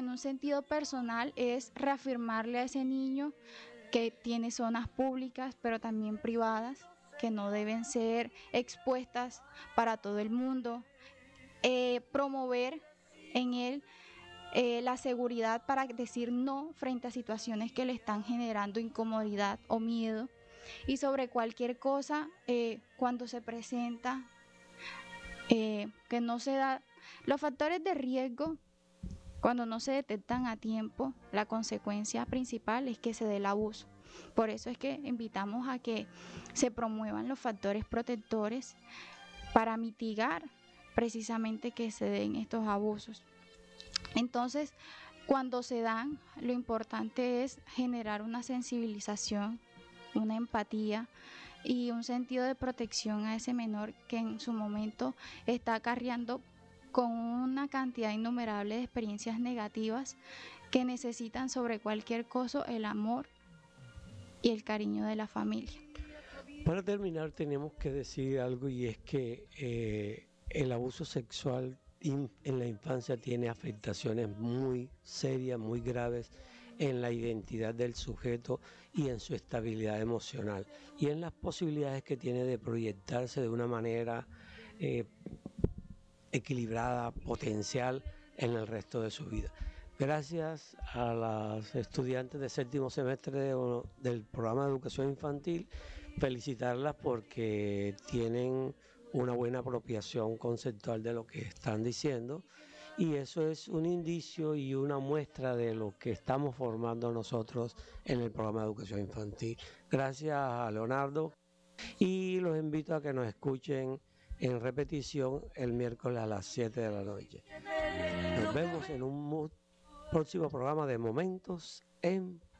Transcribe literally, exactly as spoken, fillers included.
en un sentido personal es reafirmarle a ese niño que tiene zonas públicas, pero también privadas, que no deben ser expuestas para todo el mundo. Eh, promover en él eh, la seguridad para decir no frente a situaciones que le están generando incomodidad o miedo. Y sobre cualquier cosa, eh, cuando se presenta, eh, que no se da, los factores de riesgo, cuando no se detectan a tiempo, la consecuencia principal es que se dé el abuso. Por eso es que invitamos a que se promuevan los factores protectores para mitigar precisamente que se den estos abusos. Entonces, cuando se dan, lo importante es generar una sensibilización, una empatía y un sentido de protección a ese menor que en su momento está acarreando con una cantidad innumerable de experiencias negativas que necesitan sobre cualquier cosa el amor y el cariño de la familia. Para terminar tenemos que decir algo, y es que eh, el abuso sexual in, en la infancia tiene afectaciones muy serias, muy graves en la identidad del sujeto y en su estabilidad emocional y en las posibilidades que tiene de proyectarse de una manera eh, equilibrada, potencial en el resto de su vida. Gracias a las estudiantes de séptimo semestre de, del programa de educación infantil, felicitarlas porque tienen una buena apropiación conceptual de lo que están diciendo, y eso es un indicio y una muestra de lo que estamos formando nosotros en el programa de educación infantil. Gracias a Leonardo, y los invito a que nos escuchen en repetición el miércoles a las siete de la noche. Nos vemos en un próximo programa de Momentos en